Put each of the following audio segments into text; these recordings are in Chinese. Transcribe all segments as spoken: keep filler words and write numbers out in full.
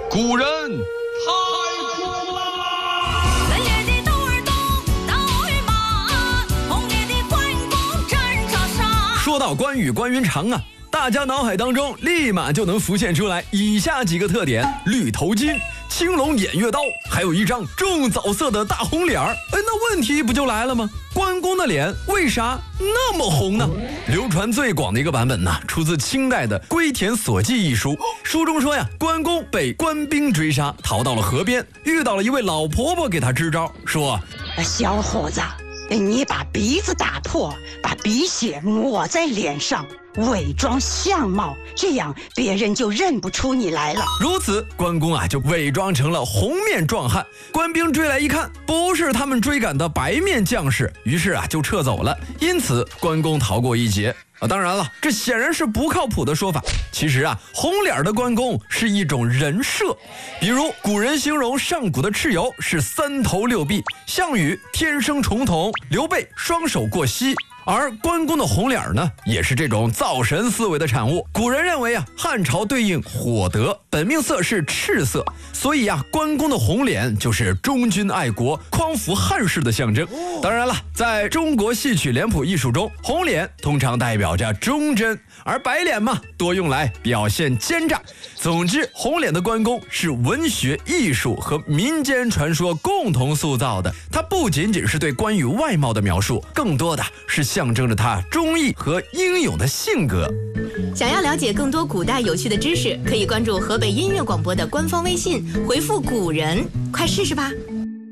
古人太苦了。 本列的窦尔东，刀与马，红烈的关公战沙沙。 说到关羽关云长啊，大家脑海当中立马就能浮现出来以下几个特点：绿头巾、青龙偃月刀，还有一张重枣色的大红脸儿。哎，那问题不就来了吗？关公的脸为啥那么红呢？流传最广的一个版本呢，出自清代的《归田所记》一书。书中说呀，关公被官兵追杀，逃到了河边，遇到了一位老婆婆，给他支招，说： 小伙子，你把鼻子打破，把鼻血抹在脸上，伪装相貌，这样别人就认不出你来了。 如此，关公啊就伪装成了红面壮汉。官兵追来一看，不是他们追赶的白面将士，于是啊就撤走了。因此，关公逃过一劫。啊，当然了，这显然是不靠谱的说法。其实啊，红脸的关公是一种人设。比如古人形容上古的蚩尤是三头六臂，项羽天生重瞳，刘备双手过膝。而关公的红脸呢，也是这种造神思维的产物。古人认为啊，汉朝对应火德，本命色是赤色，所以啊，关公的红脸就是忠君爱国、匡扶汉室的象征。当然了，在中国戏曲脸谱艺术中，红脸通常代表着忠贞，而白脸嘛，多用来表现奸诈。总之，红脸的关公是文学艺术和民间传说共同塑造的。它不仅仅是对关羽外貌的描述，更多的是象征着他忠义和英勇的性格。 想要了解更多古代有趣的知识，可以关注河北音乐广播的官方微信，回复古人，快试试吧。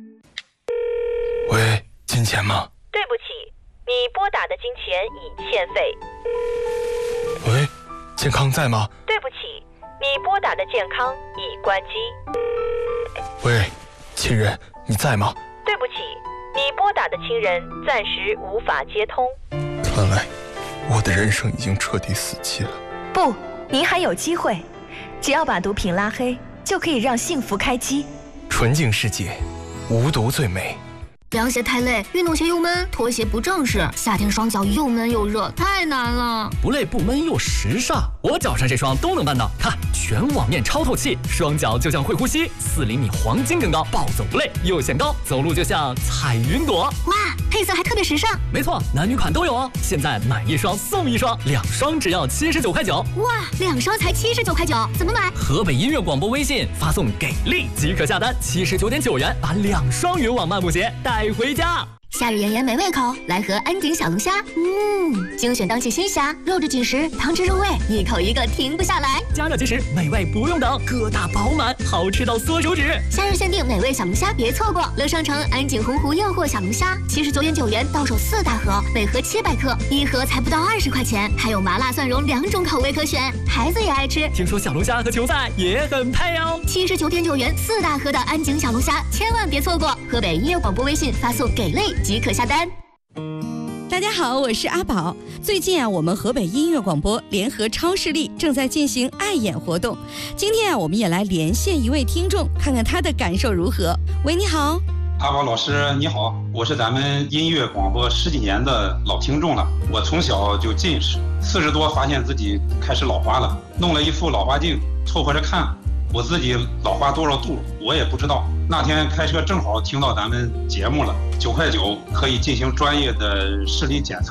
喂，金钱吗？ 对不起，你拨打的金钱已欠费。 喂，健康在吗？ 对不起，你拨打的健康已关机。 喂，亲人，你在吗？ 对不起，你拨打的亲人暂时无法接通。 看来我的人生已经彻底死机了。 不，您还有机会，只要把毒品拉黑，就可以让幸福开机。 纯净世界，无毒最美。 凉鞋太累，运动鞋又闷，拖鞋不正式，夏天双脚又闷又热，太难了。 不累不闷又时尚，我脚上这双都能办到。看，全网面超透气，双脚就像会呼吸，四厘米黄金更高，暴走不累又显高，走路就像彩云朵。 哇，配色还特别时尚。 没错，男女款都有哦。现在买一双送一双，两双只要七十九块九。 哇，两双才七十九块九，怎么买？ 河北音乐广播微信发送给力即可下单，七十九点九元把两双云网漫步鞋带回家。 夏日炎炎没胃口，来盒安井小龙虾。嗯，精选当季新虾，肉质紧实，汤汁入味，一口一个停不下来。 加热即食，美味不用等，个大饱满，好吃到缩手指。 夏日限定美味小龙虾，别错过！乐商城安井洪湖诱惑小龙虾，七十九点九元到手四大盒，每盒七百克，一盒才不到二十块钱，还有麻辣蒜蓉两种口味可选，孩子也爱吃。 听说小龙虾和球赛也很配哦。 七十九点九元四大盒的安井小龙虾，千万别错过！河北音乐广播微信发送给力即可下单。 大家好，我是阿宝。最近啊，我们河北音乐广播联合超视力正在进行爱眼活动。今天啊，我们也来连线一位听众，看看他的感受如何。喂，你好。 阿宝老师你好，我是咱们音乐广播十几年的老听众了。我从小就近视，四十多发现自己开始老花了，弄了一副老花镜凑合着看，我自己老花多少度我也不知道。那天开车正好听到咱们节目了，九块九可以进行专业的视力检测。